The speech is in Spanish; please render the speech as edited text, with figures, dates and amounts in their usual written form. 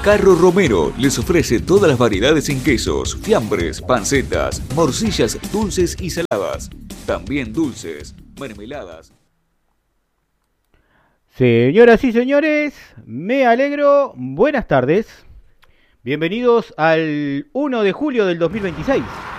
Carro Romero les ofrece todas las variedades en quesos, fiambres, pancetas, morcillas dulces y saladas. También dulces, mermeladas. Señoras y señores, me alegro. Buenas tardes. Bienvenidos al 1 de julio del 2026.